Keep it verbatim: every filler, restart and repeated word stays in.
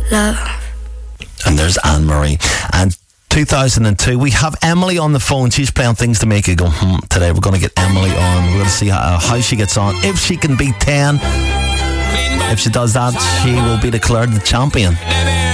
love. And there's Anne-Marie. And two thousand two, we have Emily on the phone. She's playing things to make you go, hmm, today. We're going to get Emily on. We're going to see how, how she gets on. If she can beat ten, if she does that, she will be declared the champion.